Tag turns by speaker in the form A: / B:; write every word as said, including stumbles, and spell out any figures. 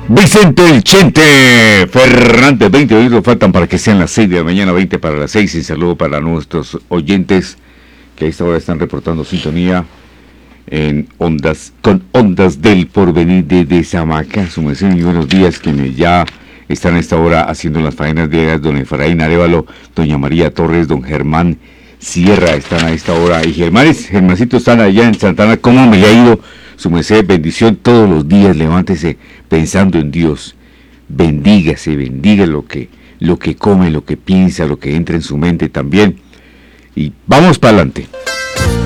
A: Vicente el Chente Fernández, veinte minutos faltan para que sean las seis de la mañana, veinte para las seis. Y saludo para nuestros oyentes que a esta hora están reportando sintonía en ondas, con ondas del porvenir de Zamaca. Su merced, muy buenos días, quienes ya están a esta hora haciendo las faenas diarias. Don Efraín Arevalo, doña María Torres, don Germán Sierra están a esta hora. Y Germán, Germancito, están allá en Santana. ¿Cómo me ha ido? Su merced, bendición todos los días, levántese pensando en Dios, bendígase, bendiga lo que, lo que come, lo que piensa, lo que entra en su mente también, y vamos para adelante.